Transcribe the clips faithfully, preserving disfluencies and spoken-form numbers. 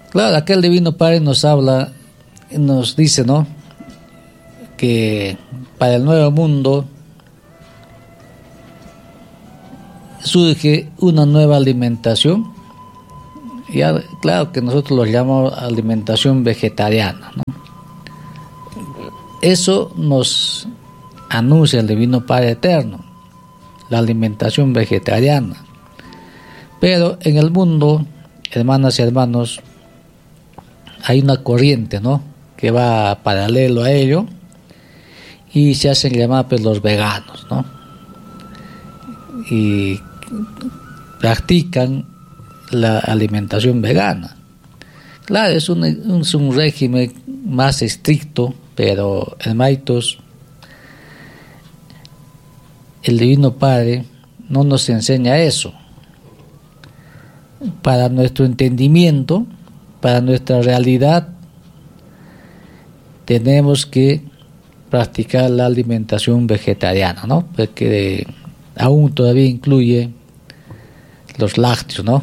Claro, acá el Divino Padre nos habla, nos dice, ¿no?, que para el nuevo mundo surge una nueva alimentación. Ya, claro que nosotros lo llamamos alimentación vegetariana, ¿no? Eso nos anuncia el Divino Padre Eterno, la alimentación vegetariana. Pero en el mundo, hermanas y hermanos, hay una corriente, ¿no?, que va paralelo a ello, y se hacen llamar pues los veganos, ¿no? Y practican la alimentación vegana. Claro, es un, es un régimen más estricto, pero hermanitos, el Divino Padre no nos enseña eso. Para nuestro entendimiento, para nuestra realidad, tenemos que practicar la alimentación vegetariana, ¿no? Porque aún todavía incluye los lácteos, ¿no?,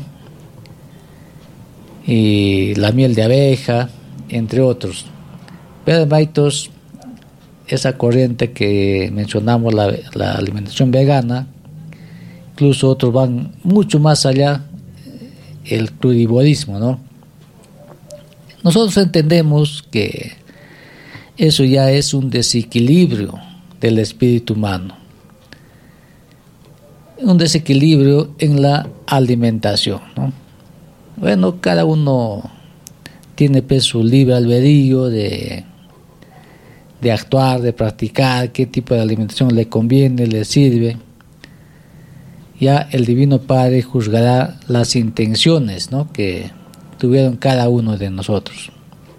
y la miel de abeja, entre otros. Pero, hermanitos, esa corriente que mencionamos, la, la alimentación vegana, incluso otros van mucho más allá, el crudivorismo, ¿no? Nosotros entendemos que eso ya es un desequilibrio del espíritu humano, un desequilibrio en la alimentación, ¿no? Bueno, cada uno tiene pues su libre albedrío de, de actuar, de practicar, qué tipo de alimentación le conviene, le sirve. Ya el Divino Padre juzgará las intenciones, ¿no?, que tuvieron cada uno de nosotros.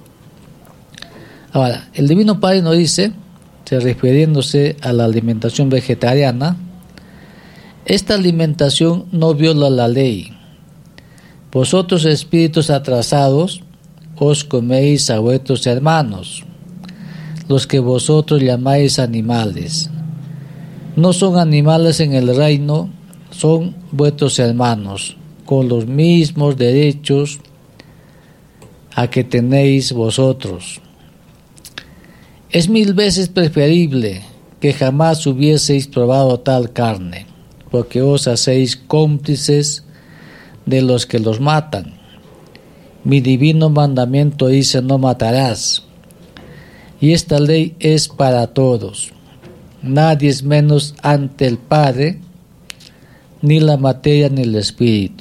Ahora, el Divino Padre nos dice, refiriéndose a la alimentación vegetariana, esta alimentación no viola la ley. Vosotros, espíritus atrasados, os coméis a vuestros hermanos, los que vosotros llamáis animales. No son animales en el reino, son vuestros hermanos, con los mismos derechos a que tenéis vosotros. Es mil veces preferible que jamás hubieseis probado tal carne, porque os hacéis cómplices de los que los matan. Mi divino mandamiento dice: no matarás. Y esta ley es para todos. Nadie es menos ante el Padre, ni la materia ni el espíritu.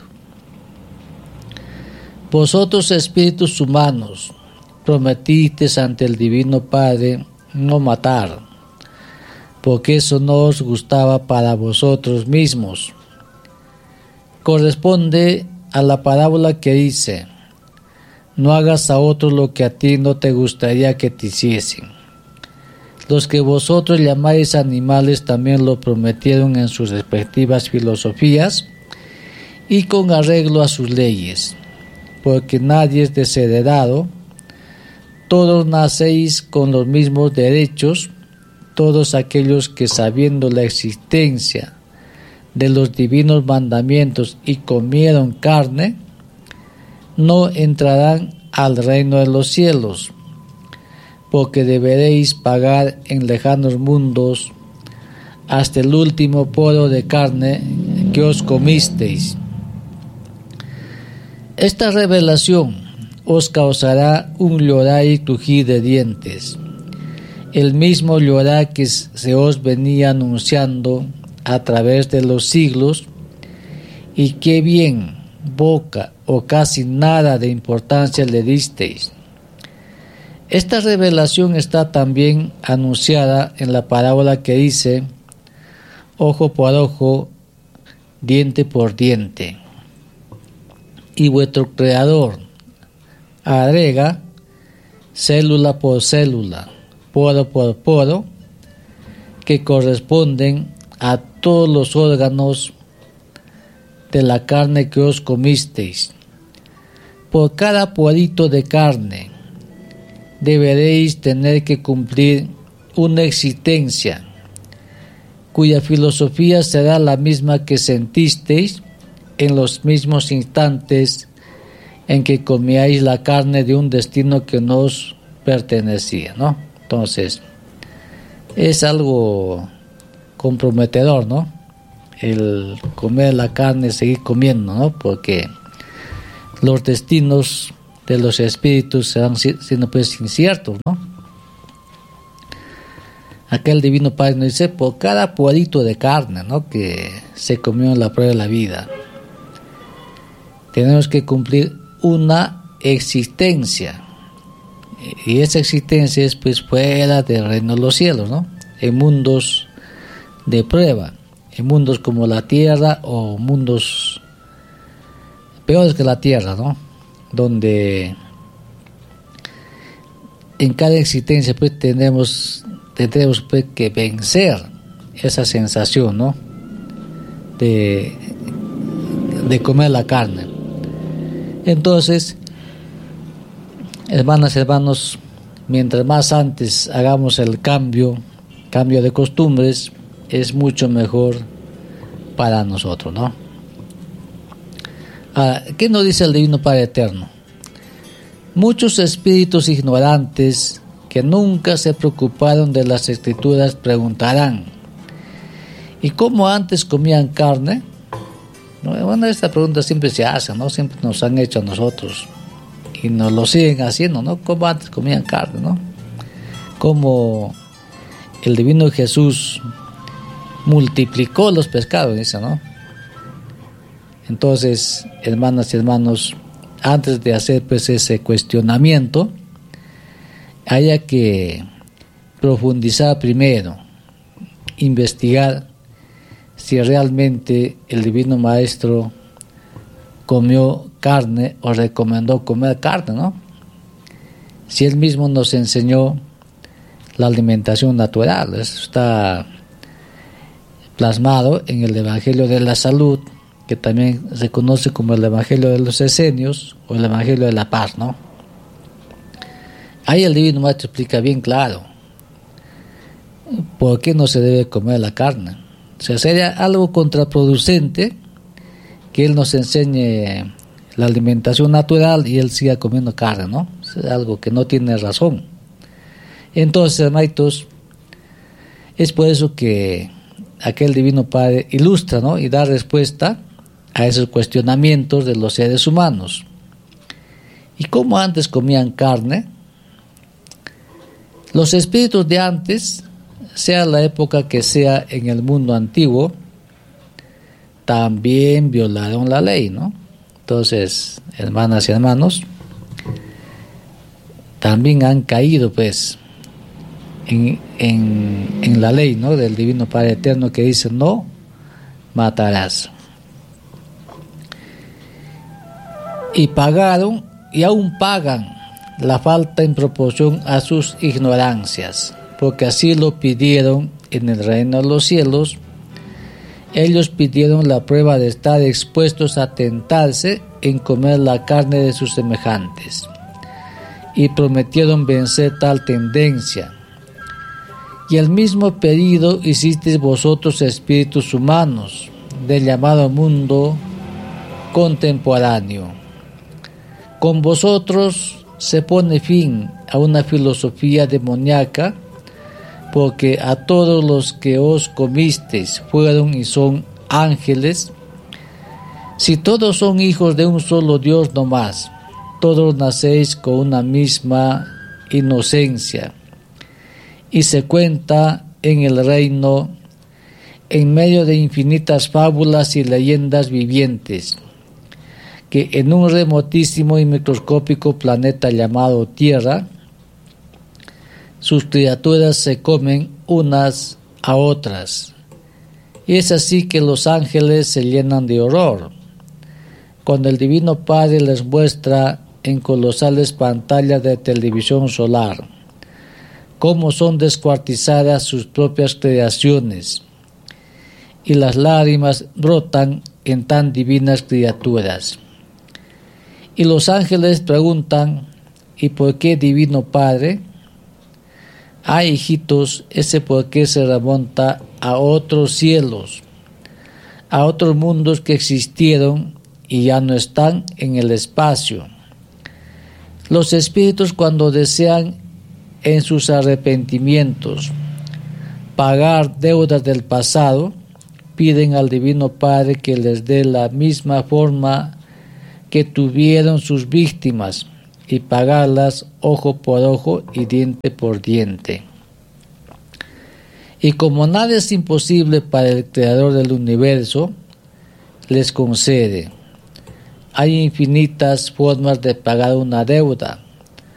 Vosotros, espíritus humanos, prometisteis ante el Divino Padre no matar, porque eso no os gustaba para vosotros mismos. Corresponde a la parábola que dice: no hagas a otros lo que a ti no te gustaría que te hiciesen. Los que vosotros llamáis animales también lo prometieron en sus respectivas filosofías y con arreglo a sus leyes, porque nadie es desheredado, todos nacéis con los mismos derechos, todos aquellos que, sabiendo la existencia de los divinos mandamientos y comieron carne, no entrarán al reino de los cielos, porque deberéis pagar en lejanos mundos hasta el último poro de carne que os comisteis. Esta revelación os causará un llorar y crujir de dientes, el mismo llorar que se os venía anunciando a través de los siglos, y qué bien, poca o casi nada de importancia le disteis. Esta revelación está también anunciada en la parábola que dice: ojo por ojo, diente por diente. Y vuestro Creador agrega célula por célula, poro por poro, que corresponden a todos los órganos de la carne que os comisteis. Por cada porito de carne deberéis tener que cumplir una existencia, cuya filosofía será la misma que sentisteis en los mismos instantes en que comíais la carne de un destino que nos pertenecía, ¿no? Entonces, es algo comprometedor, ¿no? El comer la carne, seguir comiendo, ¿no? Porque los destinos de los espíritus serán siendo pues inciertos, ¿no? Aquel Divino Padre nos dice, por cada puadito de carne, ¿no?, que se comió en la prueba de la vida, tenemos que cumplir una existencia, y esa existencia es pues fuera del reino de los cielos, ¿no?, en mundos de prueba, en mundos como la tierra o mundos peores que la tierra, ¿no?, donde en cada existencia pues tenemos tendremos pues que vencer esa sensación, ¿no?, de, de comer la carne. Entonces, hermanas y hermanos, mientras más antes hagamos el cambio, cambio de costumbres, es mucho mejor para nosotros, ¿no? Ahora, ¿qué nos dice el Divino Padre Eterno? Muchos espíritus ignorantes que nunca se preocuparon de las escrituras preguntarán, ¿y cómo antes comían carne? ¿No? Bueno, esta pregunta siempre se hace, ¿no? Siempre nos han hecho a nosotros y nos lo siguen haciendo, ¿no? ¿Cómo antes comían carne, no? Como el Divino Jesús multiplicó los pescados, dice, ¿no? Entonces, hermanas y hermanos, antes de hacer pues ese cuestionamiento, haya que profundizar primero, investigar si realmente el Divino Maestro comió carne o recomendó comer carne, ¿no? Si él mismo nos enseñó la alimentación natural, eso está plasmado en el Evangelio de la Salud, que también se conoce como el Evangelio de los Esenios o el Evangelio de la Paz, ¿no? Ahí el Divino Maestro explica bien claro por qué no se debe comer la carne. O sea, sería algo contraproducente que él nos enseñe la alimentación natural y él siga comiendo carne, ¿no? Es algo que no tiene razón. Entonces, hermanitos, es por eso que aquel Divino Padre ilustra, ¿no?, y da respuesta a esos cuestionamientos de los seres humanos. ¿Y cómo antes comían carne? Los espíritus de antes, sea la época que sea en el mundo antiguo, también violaron la ley, ¿no? Entonces, hermanas y hermanos, también han caído pues en, en, en la ley, ¿no?, del Divino Padre Eterno, que dice no matarás. Y pagaron y aún pagan la falta en proporción a sus ignorancias, porque así lo pidieron en el reino de los cielos. Ellos pidieron la prueba de estar expuestos a tentarse en comer la carne de sus semejantes, y prometieron vencer tal tendencia. Y el mismo pedido hicisteis vosotros, espíritus humanos, del llamado mundo contemporáneo. Con vosotros se pone fin a una filosofía demoníaca, porque a todos los que os comisteis fueron y son ángeles. Si todos son hijos de un solo Dios no más, todos nacéis con una misma inocencia, y se cuenta en el reino en medio de infinitas fábulas y leyendas vivientes, que en un remotísimo y microscópico planeta llamado Tierra, sus criaturas se comen unas a otras, y es así que los ángeles se llenan de horror cuando el Divino Padre les muestra en colosales pantallas de televisión solar cómo son descuartizadas sus propias creaciones, y las lágrimas brotan en tan divinas criaturas. Y los ángeles preguntan, ¿y por qué, Divino Padre? Ah, hijitos, ese por qué se remonta a otros cielos, a otros mundos que existieron y ya no están en el espacio. Los espíritus, cuando desean en sus arrepentimientos pagar deudas del pasado, piden al Divino Padre que les dé la misma forma que tuvieron sus víctimas y pagarlas ojo por ojo y diente por diente. Y como nada es imposible para el Creador del universo, les concede. Hay infinitas formas de pagar una deuda,